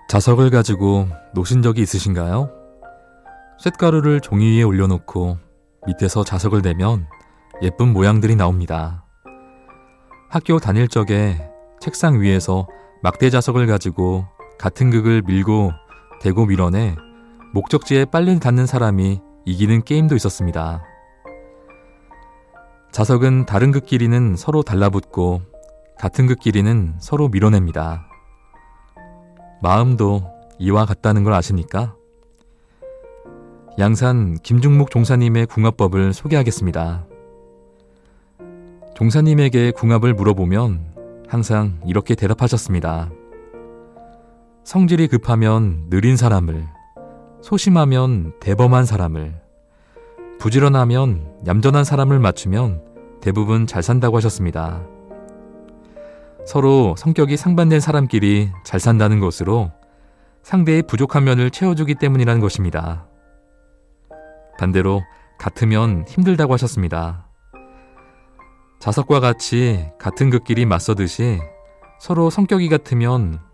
자석을 가지고 노신 적이 있으신가요? 쇳가루를 종이 위에 올려놓고 밑에서 자석을 대면 예쁜 모양들이 나옵니다. 학교 다닐 적에 책상 위에서 막대 자석을 가지고 같은 극을 밀고 대고 밀어내 목적지에 빨리 닿는 사람이 이기는 게임도 있었습니다. 자석은 다른 극 길이는 서로 달라붙고 같은 극 길이는 서로 밀어냅니다. 마음도 이와 같다는 걸 아십니까? 양산 김중묵 종사님의 궁합법을 소개하겠습니다. 종사님에게 궁합을 물어보면 항상 이렇게 대답하셨습니다. 성질이 급하면 느린 사람을, 소심하면 대범한 사람을, 부지런하면 얌전한 사람을 맞추면 대부분 잘 산다고 하셨습니다. 서로 성격이 상반된 사람끼리 잘 산다는 것으로 상대의 부족한 면을 채워주기 때문이라는 것입니다. 반대로 같으면 힘들다고 하셨습니다. 자석과 같이 같은 극끼리 맞서듯이 서로 성격이 같으면